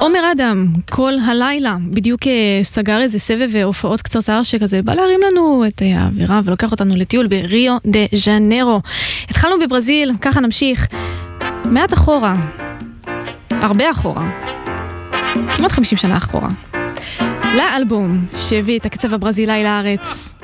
עומר אדם, כל הלילה, בדיוק סגר איזה סבב והופעות קצרצר שכזה בא להרים לנו את האווירה ולוקח אותנו לטיול בריו דה ז'נרו. התחלנו בברזיל, ככה נמשיך מעט אחורה, הרבה אחורה, כמעט 50 שנה אחורה, לאלבום שהביא את הקצב הברזילאי לארץ,